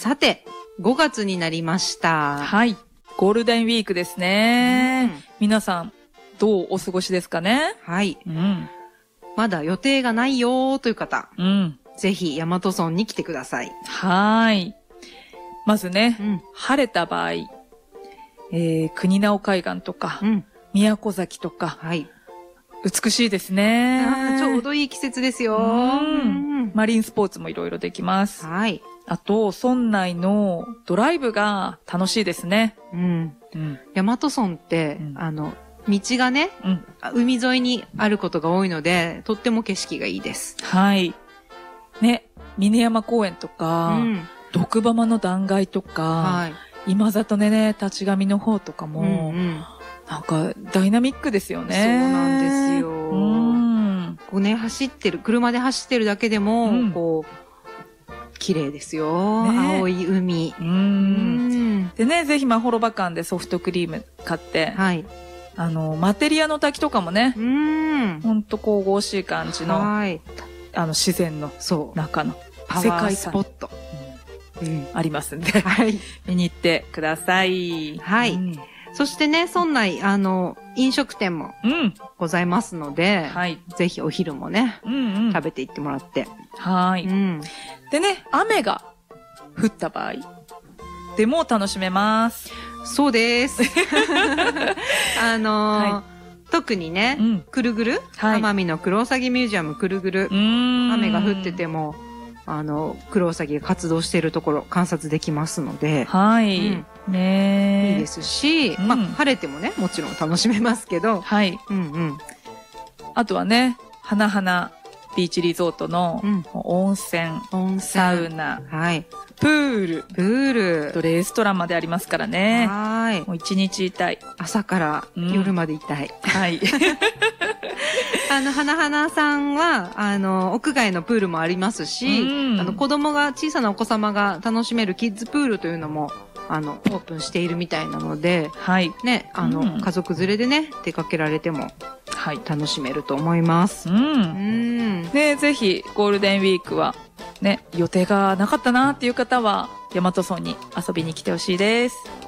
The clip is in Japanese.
さて、5月になりました。 はい。ゴールデンウィークですね。皆さん、どうお過ごしですかね？ はい。まだ予定がないよーという方、ぜひ大和村に来てください。 はい。まずね、晴れた場合、国直海岸とか、宮古崎とか、美しいですね。 ちょうどいい季節ですよ。 マリンスポーツもいろいろできます。 はい。 あと、村内のドライブが楽しいですね。 大和村って、道がね、海沿いにあることが多いので、とっても景色がいいです。 はい。ね、峰山公園とか、毒浜の断崖とか、今里でね、立ち神の方とかも、なんかダイナミックですよね。 そうなんですよ。こうね、車で走ってるだけでも、こう、綺麗ですよ。青い海。 でね、ぜひまほろば館でソフトクリーム買って、マテリアの滝とかもね、ほんと神々しい感じの、自然の中の世界スポット、 ありますんで、見に行ってください。 はい。そしてね、村内、飲食店もございますので、ぜひお昼もね、食べていってもらって。 はい。でね、雨が降った場合でも楽しめます。 そうです。特にね、くるぐる、奄美のクロウサギミュージアムくるぐる、雨が降ってても、クロウサギが活動しているところ観察できますので、ね、いいですし、まあ、晴れてもね、もちろん楽しめますけど、 あとはね、花々ビーチリゾートの温泉、サウナ、プール、とレストランまでありますからね。もう一日いたい。 朝から夜までいたい。 はい。 花々さんは、屋外のプールもありますし、小さなお子様が楽しめるキッズプールというのも、オープンしているみたいなので、ね、家族連れでね、出かけられても、楽しめると思います。 ね、ぜひ、ゴールデンウィークは、ね、予定がなかったなっていう方は、大和村に遊びに来てほしいです。